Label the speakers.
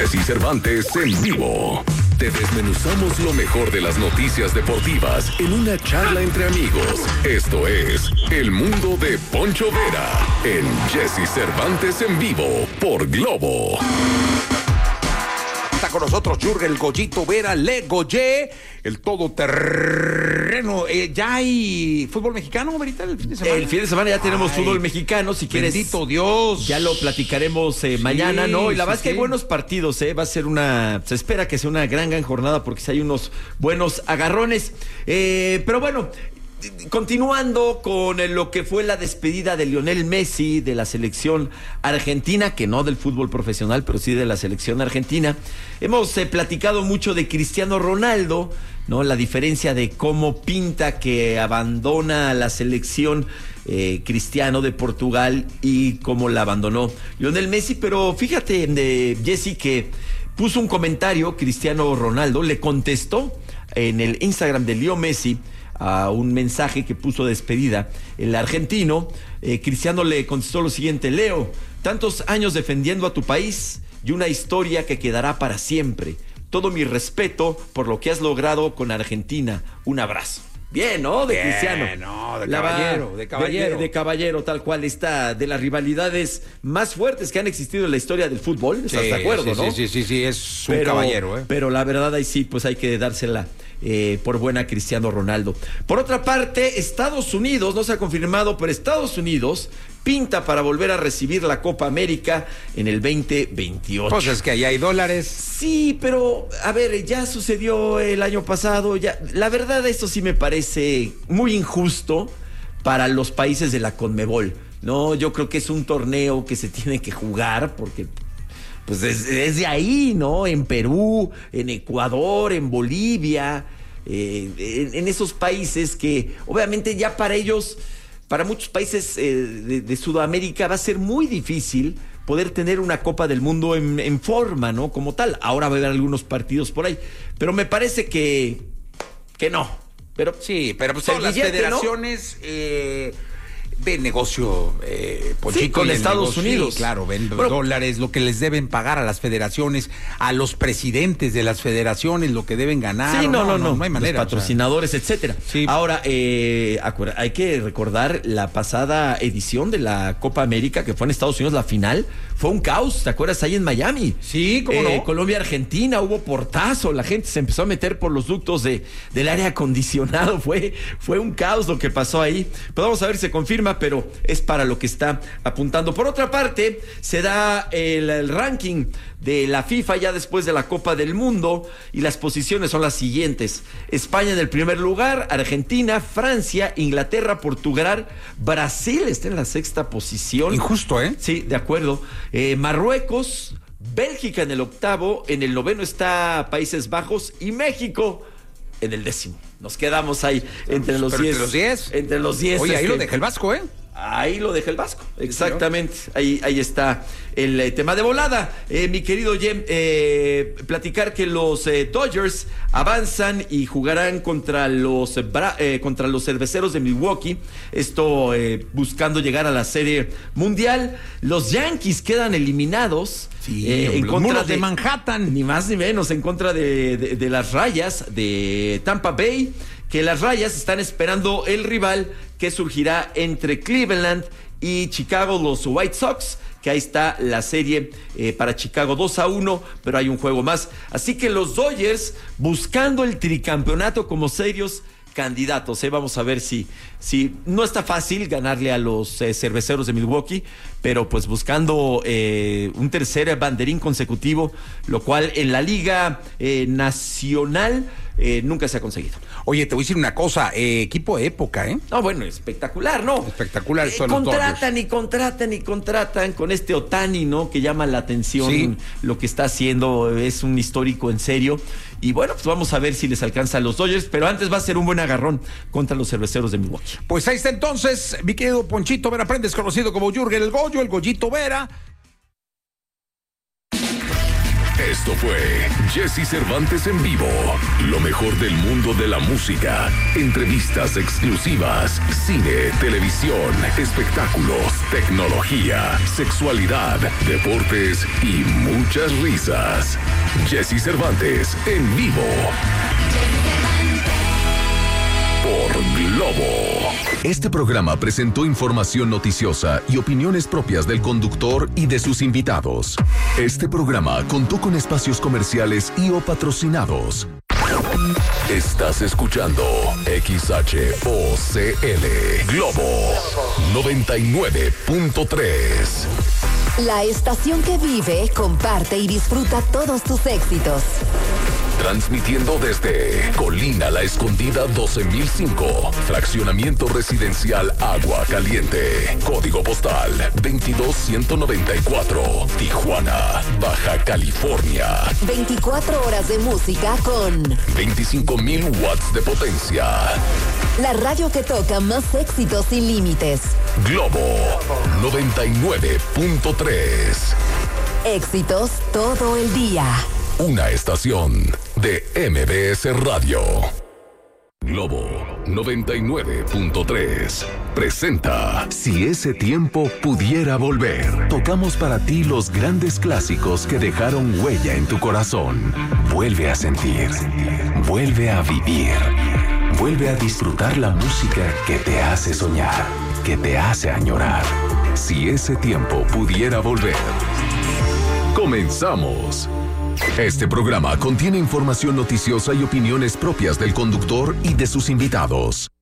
Speaker 1: Jesse Cervantes en vivo. Te desmenuzamos lo mejor de las noticias deportivas en una charla entre amigos. Esto es El Mundo de Poncho Vera en Jesse Cervantes en vivo por Globo.
Speaker 2: Está con nosotros Jürgen el Goyito Vera, Le Goye, el todoterreno. ¿Ya hay fútbol mexicano, Verita, el fin de semana?
Speaker 3: El fin de semana ya tenemos fútbol mexicano, si quieres.
Speaker 2: Bendito Dios.
Speaker 3: Ya lo platicaremos mañana, ¿no? Y la verdad es que hay buenos partidos, Va a ser se espera que sea una gran jornada porque hay unos buenos agarrones. Pero bueno, continuando con lo que fue la despedida de Lionel Messi de la selección argentina, que no del fútbol profesional, pero sí de la selección argentina. Hemos platicado mucho de Cristiano Ronaldo, ¿no? La diferencia de cómo pinta que abandona la selección Cristiano de Portugal y cómo la abandonó Lionel Messi. Pero fíjate, Jesse, que puso un comentario Cristiano Ronaldo, le contestó en el Instagram de Leo Messi a un mensaje que puso de despedida el argentino. Cristiano le contestó lo siguiente: Leo, tantos años defendiendo a tu país y una historia que quedará para siempre. Todo mi respeto por lo que has logrado con Argentina. Un abrazo. Bien, ¿no? De
Speaker 2: Bien,
Speaker 3: Cristiano.
Speaker 2: No, de caballero, de caballero.
Speaker 3: De caballero, tal cual. Está de las rivalidades más fuertes que han existido en la historia del fútbol. ¿Estás de acuerdo, no?
Speaker 2: Sí, es un caballero,
Speaker 3: Pero la verdad ahí sí, pues hay que dársela por buena a Cristiano Ronaldo. Por otra parte, Estados Unidos, no se ha confirmado, pero Estados Unidos pinta para volver a recibir la Copa América en el 2028.
Speaker 2: Pues es que ahí hay dólares.
Speaker 3: Sí, pero a ver, ya sucedió el año pasado, ya. La verdad, esto sí me parece muy injusto para los países de la CONMEBOL, ¿no? Yo creo que es un torneo que se tiene que jugar porque pues desde ahí, ¿no? En Perú, en Ecuador, en Bolivia, en esos países que obviamente ya para ellos, para muchos países de Sudamérica va a ser muy difícil poder tener una Copa del Mundo en forma, ¿no? Como tal. Ahora va a haber algunos partidos por ahí, pero me parece que no. Pero
Speaker 2: sí, pero pues todas las federaciones, ¿no? Ven negocio, Ponchito,
Speaker 3: sí, con Estados Unidos.
Speaker 2: Sí, claro, ven dólares, lo que les deben pagar a las federaciones, a los presidentes de las federaciones, lo que deben ganar.
Speaker 3: Sí, no hay
Speaker 2: manera.
Speaker 3: Los patrocinadores, etcétera. Sí. Ahora, hay que recordar la pasada edición de la Copa América, que fue en Estados Unidos, la final, fue un caos, ¿te acuerdas? Ahí en Miami.
Speaker 2: Sí, ¿cómo no?
Speaker 3: Colombia-Argentina, hubo portazo, la gente se empezó a meter por los ductos del aire acondicionado, fue un caos lo que pasó ahí. Pero vamos a ver si se confirma, pero es para lo que está apuntando. Por otra parte, se da el ranking de la FIFA ya después de la Copa del Mundo y las posiciones son las siguientes: España en el primer lugar, Argentina, Francia, Inglaterra, Portugal, Brasil está en la sexta posición.
Speaker 2: Injusto, ¿eh?
Speaker 3: Sí, de acuerdo. Marruecos, Bélgica en el octavo, en el noveno está Países Bajos y México en el décimo. Nos quedamos ahí entre los 10. Entre los 10.
Speaker 2: Oye, ahí lo deja el Vasco, ¿eh?
Speaker 3: Ahí lo deja el Vasco, exactamente. Ahí está el tema de volada. Mi querido Jem, platicar que los Dodgers avanzan y jugarán contra los Cerveceros de Milwaukee. Esto buscando llegar a la Serie Mundial. Los Yankees quedan eliminados.
Speaker 2: Sí, en contra de Manhattan.
Speaker 3: Ni más ni menos, en contra de las Rayas de Tampa Bay. Que las Rayas están esperando el rival que surgirá entre Cleveland y Chicago, los White Sox, que ahí está la serie para Chicago 2-1, pero hay un juego más. Así que los Dodgers buscando el tricampeonato como serios candidatos. Vamos a ver si no está fácil ganarle a los Cerveceros de Milwaukee, pero pues buscando un tercer banderín consecutivo, lo cual en la Liga Nacional nunca se ha conseguido.
Speaker 2: Oye, te voy a decir una cosa, equipo de época, ¿eh?
Speaker 3: No, bueno, espectacular, ¿no?
Speaker 2: Espectacular.
Speaker 3: Contratan con este Ohtani, ¿no? Que llama la atención, sí. Lo que está haciendo, es un histórico en serio. Y bueno, pues vamos a ver si les alcanza a los Dodgers, pero antes va a ser un buen agarrón contra los Cerveceros de Milwaukee.
Speaker 2: Pues ahí está entonces, mi querido Ponchito Vera Prendes, conocido como Jürgen el Goyo, el Goyito Vera.
Speaker 1: Esto fue Jesse Cervantes en vivo. Lo mejor del mundo de la música. Entrevistas exclusivas. Cine, televisión, espectáculos, tecnología, sexualidad, deportes y muchas risas. Jesse Cervantes en vivo. Por Globo. Este programa presentó información noticiosa y opiniones propias del conductor y de sus invitados. Este programa contó con espacios comerciales y o patrocinados. Estás escuchando XHOCL Globo 99.3.
Speaker 4: La estación que vive, comparte y disfruta todos tus éxitos.
Speaker 1: Transmitiendo desde Colina La Escondida 12005, fraccionamiento residencial Agua Caliente, código postal 22194, Tijuana, Baja California.
Speaker 4: 24 horas de música con
Speaker 1: 25,000 watts de potencia.
Speaker 4: La radio que toca más éxitos sin límites.
Speaker 1: Globo 99.3.
Speaker 4: Éxitos todo el día.
Speaker 1: Una estación de MBS Radio. Globo 99.3 presenta Si ese tiempo pudiera volver. Tocamos para ti los grandes clásicos que dejaron huella en tu corazón. Vuelve a sentir, vuelve a vivir, vuelve a disfrutar la música que te hace soñar, que te hace añorar. Si ese tiempo pudiera volver. Comenzamos. Este programa contiene información noticiosa y opiniones propias del conductor y de sus invitados.